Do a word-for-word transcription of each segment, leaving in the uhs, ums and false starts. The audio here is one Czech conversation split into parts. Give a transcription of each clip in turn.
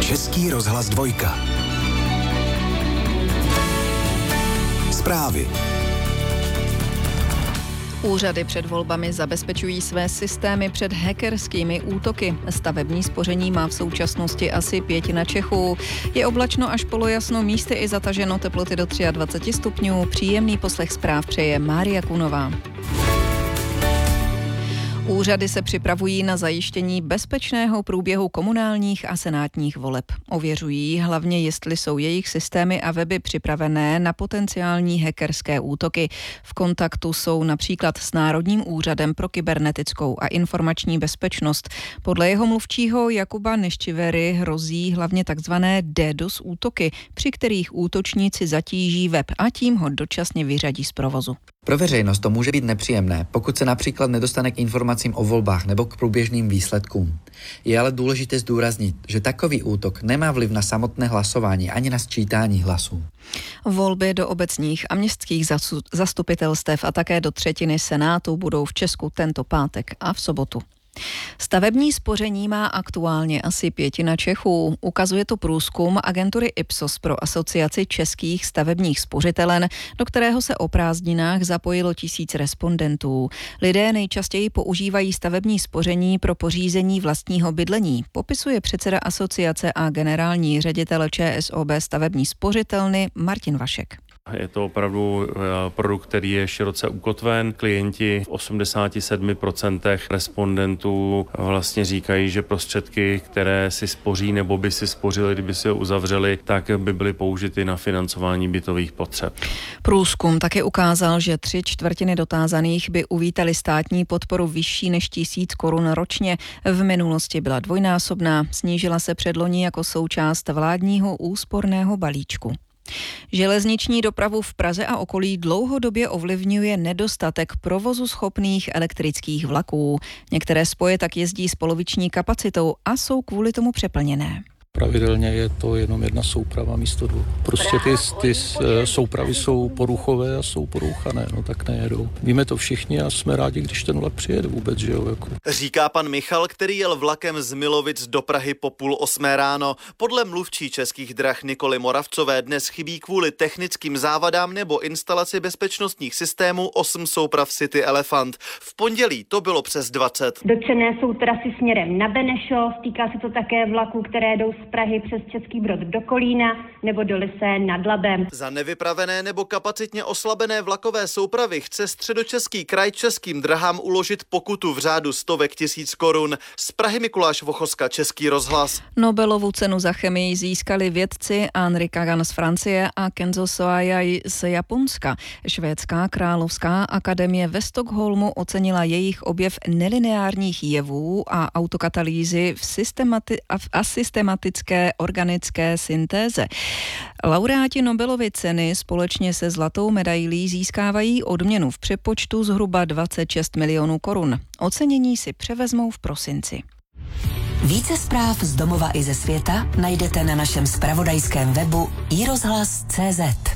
Český rozhlas dvojka. Zprávy. Úřady před volbami zabezpečují své systémy před hackerskými útoky. Stavební spoření má v současnosti asi pětina Čechů. Je oblačno až polojasno, místy i zataženo, teploty do dvacet tři stupňů. Příjemný poslech zpráv přeje Mária Kunová. Úřady se připravují na zajištění bezpečného průběhu komunálních a senátních voleb. Ověřují hlavně, jestli jsou jejich systémy a weby připravené na potenciální hackerské útoky. V kontaktu jsou například s Národním úřadem pro kybernetickou a informační bezpečnost. Podle jeho mluvčího Jakuba Neščivery hrozí hlavně takzvané DDoS útoky, při kterých útočníci zatíží web a tím ho dočasně vyřadí z provozu. Pro veřejnost to může být nepříjemné, pokud se například nedostane k informacím o volbách nebo k průběžným výsledkům. Je ale důležité zdůraznit, že takový útok nemá vliv na samotné hlasování ani na sčítání hlasů. Volby do obecních a městských zastupitelstev a také do třetiny senátu budou v Česku tento pátek a v sobotu. Stavební spoření má aktuálně asi pětina Čechů. Ukazuje to průzkum agentury Ipsos pro Asociaci českých stavebních spořitelen, do kterého se o prázdninách zapojilo tisíc respondentů. Lidé nejčastěji používají stavební spoření pro pořízení vlastního bydlení, popisuje předseda asociace a generální ředitel ČSOB stavební spořitelny Martin Vašek. Je to opravdu produkt, který je široce ukotven. Klienti v osmdesáti sedmi procentech respondentů vlastně říkají, že prostředky, které si spoří nebo by si spořili, kdyby si ho uzavřeli, tak by byly použity na financování bytových potřeb. Průzkum také ukázal, že tři čtvrtiny dotázaných by uvítali státní podporu vyšší než tisíc korun ročně. V minulosti byla dvojnásobná, snížila se předloni jako součást vládního úsporného balíčku. Železniční dopravu v Praze a okolí dlouhodobě ovlivňuje nedostatek provozu schopných elektrických vlaků. Některé spoje tak jezdí s poloviční kapacitou a jsou kvůli tomu přeplněné. Pravidelně je to jenom jedna souprava místo dvou. Prostě ty, ty soupravy jsou poruchové a jsou porouchané, no tak nejedou. Víme to všichni a jsme rádi, když ten vlak přijede vůbec, že jo. Jako. Říká pan Michal, který jel vlakem z Milovic do Prahy po půl osmé ráno. Podle mluvčí Českých drah Nikoly Moravcové dnes chybí kvůli technickým závadám nebo instalaci bezpečnostních systémů osm souprav City Elefant. V pondělí to bylo přes dvacet. Dotčené jsou trasy směrem na Benešov, týká se to také vlaků, které jdou z Prahy přes Český Brod do Kolína nebo do Lysé nad Labem. Za nevypravené nebo kapacitně oslabené vlakové soupravy chce Středočeský kraj Českým drahám uložit pokutu v řádu stovek tisíc korun. Z Prahy Mikuláš Vochoska, Český rozhlas. Nobelovu cenu za chemii získali vědci Henri Kagan z Francie a Kenzo Soayai z Japonska. Švédská královská akademie ve Stockholmu ocenila jejich objev nelineárních jevů a autokatalýzy v, systemati- a systematické organické syntéze. Laureáti Nobelovy ceny společně se zlatou medailí získávají odměnu v přepočtu zhruba dvacet šest milionů korun. Ocenění si převezmou v prosinci. Více zpráv z domova i ze světa najdete na našem zpravodajském webu i rozhlas tečka cé zet.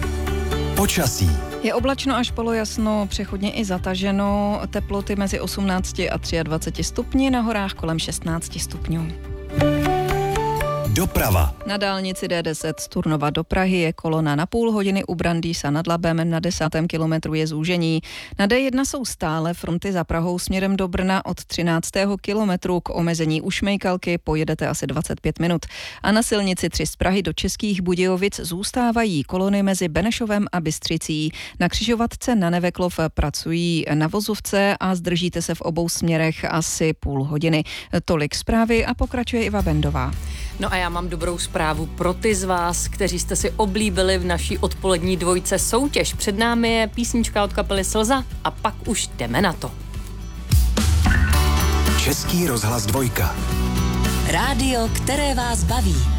Počasí. Je oblačno až polojasno, přechodně i zataženo, teploty mezi osmnácti a dvaceti třemi stupni, na horách kolem šestnácti stupňů. Doprava. Na dálnici D deset z Turnova do Prahy je kolona na půl hodiny, u Brandýsa nad Labem na desátém kilometru je zúžení. Na D jedna jsou stále fronty za Prahou směrem do Brna od třináctého kilometru, k omezení u Šmejkalky pojedete asi dvacet pět minut. A na silnici tři z Prahy do Českých Budějovic zůstávají kolony mezi Benešovem a Bystřicí. Na křižovatce na Neveklov pracují na vozovce a zdržíte se v obou směrech asi půl hodiny. Tolik zprávy a pokračuje Iva Bendová. No a já mám dobrou zprávu pro ty z vás, kteří jste si oblíbili v naší odpolední dvojce soutěž. Před námi je písnička od kapely Slza a pak už jdeme na to. Český rozhlas dvojka. Rádio, které vás baví.